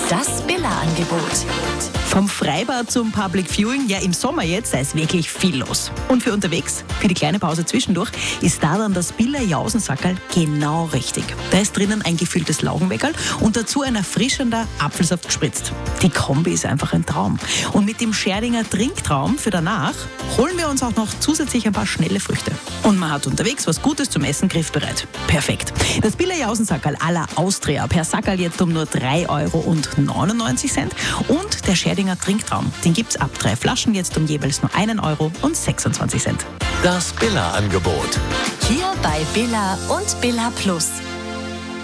Das Billa-Angebot. Vom Freibad zum Public Viewing, ja im Sommer jetzt, da ist wirklich viel los. Und für unterwegs, für die kleine Pause zwischendurch, ist da dann das Billa-Jausensackerl genau richtig. Da ist drinnen ein gefülltes Laugenweckerl und dazu ein erfrischender Apfelsaft gespritzt. Die Kombi ist einfach ein Traum. Und mit dem Scherdinger Trinktraum für danach holen wir uns auch noch zusätzlich ein paar schnelle Früchte. Und man hat unterwegs was Gutes zum Essen griffbereit. Perfekt. Das Billa-Jausensackerl à la Austria per Sackerl jetzt um nur 3,99 € und der Scherdinger Trinktraum, den gibt's ab 3 Flaschen jetzt um jeweils nur 1,26 €. Das Billa-Angebot. Hier bei Billa und Billa Plus.